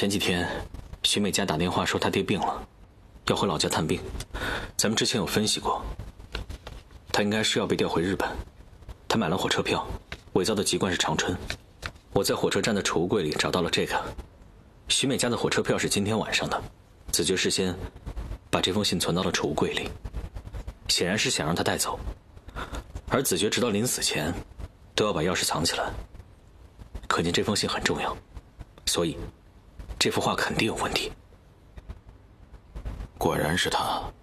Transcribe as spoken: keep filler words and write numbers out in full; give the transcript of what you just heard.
前几天，徐美嘉打电话说她爹病了，要回老家探病。咱们之前有分析过，他应该是要被调回日本。他买了火车票，伪造的籍贯是长春。我在火车站的储物柜里找到了这个。徐美嘉的火车票是今天晚上的，子爵事先把这封信存到了储物柜里，显然是想让他带走。而子爵直到临死前都要把钥匙藏起来，可见这封信很重要，所以这幅画肯定有问题。 果然是他。